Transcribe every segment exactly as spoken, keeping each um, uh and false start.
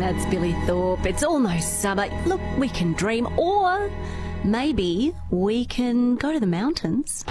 That's Billy Thorpe. It's almost summer. Look, we can dream, or maybe we can go to the mountains.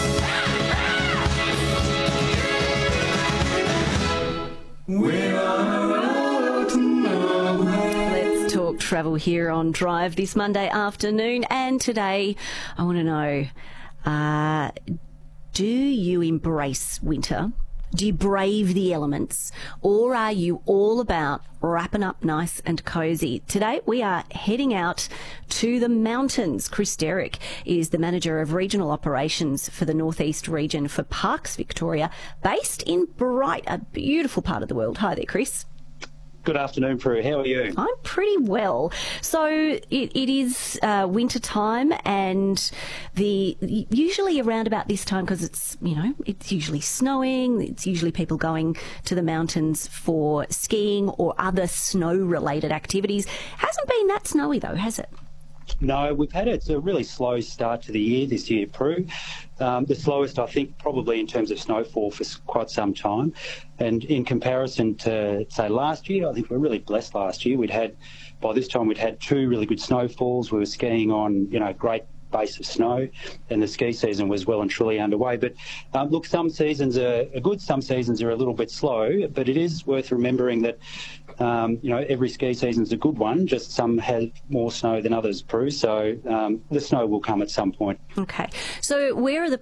We're on a road to nowhere. Let's talk travel here on Drive this Monday afternoon. And today, I want to know, uh, do you embrace winter? Do you brave the elements, or are you all about wrapping up nice and cosy? Today we are heading out to the mountains. Chris Derrick is the Manager of Regional Operations for the North East region for Parks Victoria, based in Bright, a beautiful part of the world. Hi there, Chris. Good afternoon, Prue. How are you? I'm pretty well. So it, it is uh, winter time, and the usually around about this time, because it's, you know, it's usually snowing. It's usually people going to the mountains for skiing or other snow-related activities. Hasn't been that snowy though, has it? No, we've had it's a really slow start to the year this year, Prue. Um, the slowest, I think, probably in terms of snowfall for quite some time. And in comparison to, say, last year, I think we were really blessed last year. We'd had, by this time, we'd had two really good snowfalls. We were skiing on, you know, great base of snow, and the ski season was well and truly underway. But um, look, some seasons are, are good, some seasons are a little bit slow, but it is worth remembering that Um, you know, every ski season's a good one, just some have more snow than others, Prue, so um, the snow will come at some point. Okay. So where are the